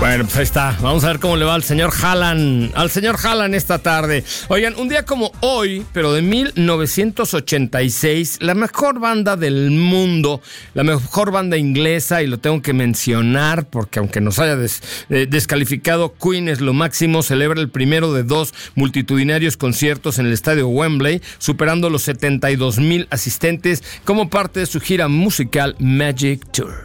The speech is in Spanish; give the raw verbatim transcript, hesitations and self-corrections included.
Bueno, pues ahí está. Vamos a ver cómo le va al señor Haaland, al señor Haaland esta tarde. Oigan, un día como hoy, pero de mil novecientos ochenta y seis, la mejor banda del mundo, la mejor banda inglesa, y lo tengo que mencionar porque aunque nos haya des, eh, descalificado, Queen es lo máximo, celebra el primero de dos multitudinarios conciertos en el estadio Wembley, superando los setenta y dos mil asistentes como parte de su gira musical Magic Tour.